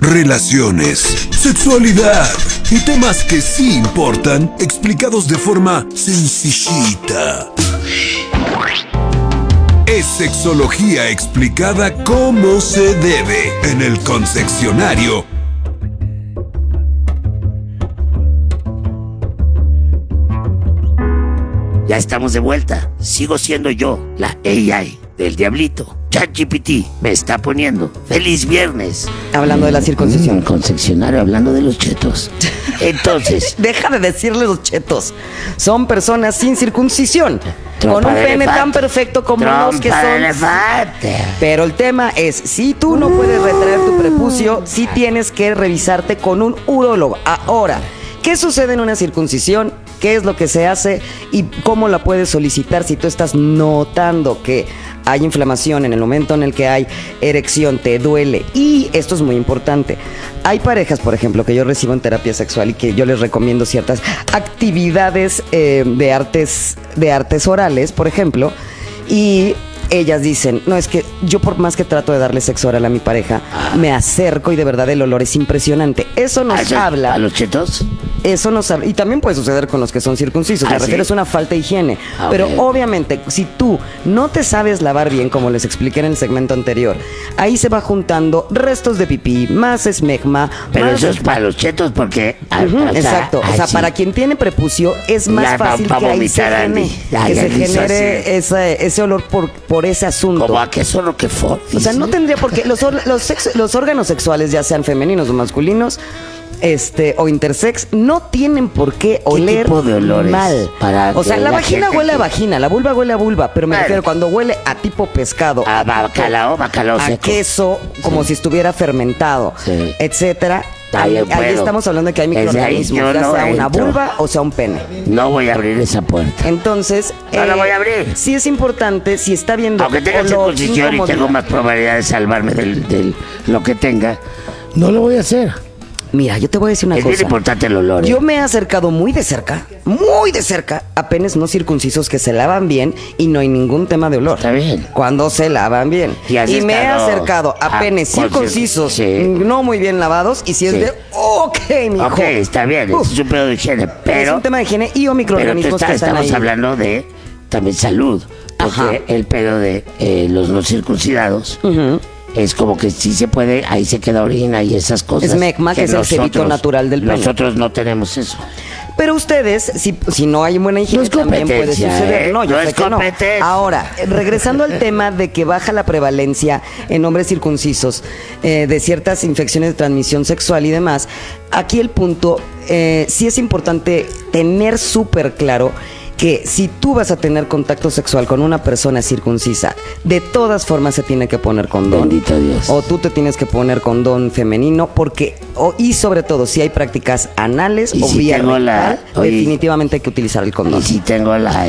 relaciones, sexualidad y temas que sí importan, explicados de forma sencillita. Es sexología explicada como se debe en el Consexionario. Ya estamos de vuelta. Sigo siendo yo, la AI del diablito. ChatGPT me está poniendo. ¡Feliz viernes! Hablando de la circuncisión. Concepcionario, hablando de los chetos. Entonces... Deja de decirle los chetos. Son personas sin circuncisión. Con un pene tan perfecto como los que son. Pero el tema es, si tú no puedes retraer tu prepucio, sí tienes que revisarte con un urólogo. Ahora, ¿qué sucede en una circuncisión? ¿Qué es lo que se hace y cómo la puedes solicitar si tú estás notando que hay inflamación en el momento en el que hay erección, te duele? Y esto es muy importante. Hay parejas, por ejemplo, que yo recibo en terapia sexual y que yo les recomiendo ciertas actividades de artes orales, por ejemplo, y ellas dicen, no, es que yo por más que trato de darle sexo oral a mi pareja, me acerco y de verdad el olor es impresionante. Eso nos habla... ¿A los chetos? Eso nos habla, y también puede suceder con los que son circuncisos. Me refiero, es una falta de higiene. Pero obviamente, si tú no te sabes lavar bien, como les expliqué en el segmento anterior, ahí se va juntando restos de pipí, más esmegma. Pero eso es para los chetos porque... exacto. O sea, para quien tiene prepucio es más fácil que ahí se genere ese olor por ese asunto. Como a qué solo que for. O sea, no tendría por qué. Los órganos sexuales, ya sean femeninos o masculinos, o intersex, no tienen por qué oler tipo de olores mal. O sea, la vagina huele a vagina, la vulva huele a vulva, pero me refiero cuando huele a tipo pescado, a bacalao a seco, queso, como si estuviera fermentado, etcétera. Ahí estamos hablando de que hay microorganismos, ya sea una vulva o sea un pene. No voy a abrir esa puerta. Entonces, no la voy a abrir. Sí es importante, si está viendo... Aunque tenga circuncisión y tengo más probabilidad de salvarme de lo que tenga, no lo voy a hacer. Mira, yo te voy a decir una cosa. Es bien importante el olor. Yo me he acercado muy de cerca, a penes no circuncisos que se lavan bien y no hay ningún tema de olor. Está bien. Cuando se lavan bien. Y me he acercado a penes circuncisos no muy bien lavados y si es de, mijo. Ok, está bien, es un pedo de higiene, pero... Es un tema de higiene y o microorganismos que están ahí. Estamos hablando de también salud, porque el pedo de los no circuncidados... Es como que sí se puede, ahí se queda orina y esas cosas. Es mecma, que es el cebito natural del pene. Nosotros no tenemos eso. Pero ustedes, si no hay buena higiene, también puede suceder. No, yo sé que no. Ahora, regresando al tema de que baja la prevalencia en hombres circuncisos de ciertas infecciones de transmisión sexual y demás, aquí el punto, sí es importante tener súper claro que si tú vas a tener contacto sexual con una persona circuncisa, de todas formas se tiene que poner condón. Bendito Dios. O tú te tienes que poner condón femenino, porque, y sobre todo, si hay prácticas anales o vía rectal, definitivamente hay que utilizar el condón. Y si tengo la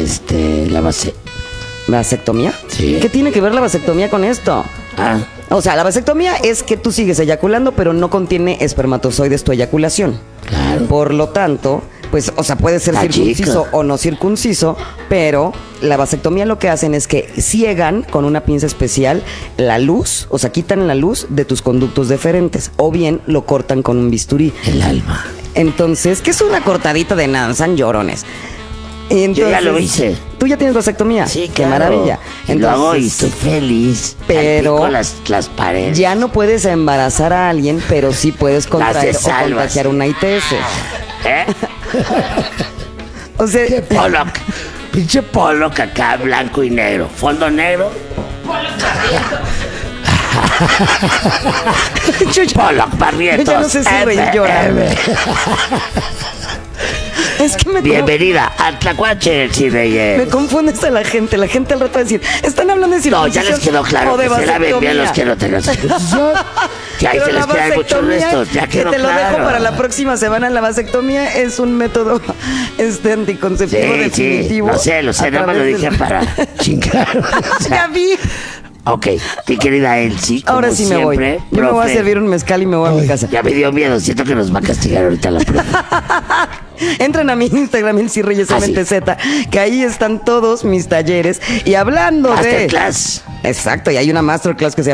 ¿vasectomía? Sí. ¿Qué tiene que ver la vasectomía con esto? O sea, la vasectomía es que tú sigues eyaculando, pero no contiene espermatozoides tu eyaculación. Claro. Por lo tanto, pues, o sea, puede ser circunciso o no circunciso, pero la vasectomía lo que hacen es que ciegan con una pinza especial la luz, o sea, quitan la luz de tus conductos deferentes, o bien lo cortan con un bisturí. El alma. Entonces, ¿qué es una cortadita de nanzan llorones? Entonces, yo ya lo hice. ¿Tú ya tienes vasectomía? Sí, qué maravilla. Entonces, lo hago y estoy feliz. Pero las paredes. Ya no puedes embarazar a alguien, pero sí puedes contraer o contagiar una ITS. O sea, pinche Pollock acá, blanco y negro. Fondo negro. Pollock Barrientos. Yo no sé si reír llorar. Es que bienvenida a Tlacuache, sí, Reyes. Me confundes a la gente al rato va a decir, están hablando de circuncisión. No, ya les quedó claro que se laven bien los que no tengan circuncisión. Que ahí se les quedan muchos restos, ya quedó claro. Que te lo dejo para la próxima semana. La vasectomía es un método anticonceptivo definitivo. Sí, lo sé, nada más lo dije para chingar. Ya vi. Ok, mi querida Elsie, ahora sí siempre, me voy. Yo me voy a servir un mezcal y me voy a mi casa. Ya me dio miedo, siento que nos va a castigar ahorita la profe. Entren a mi Instagram, Elsie Reyes MTZ, que ahí están todos mis talleres. Y hablando Masterclass. Exacto, y hay una masterclass que se llama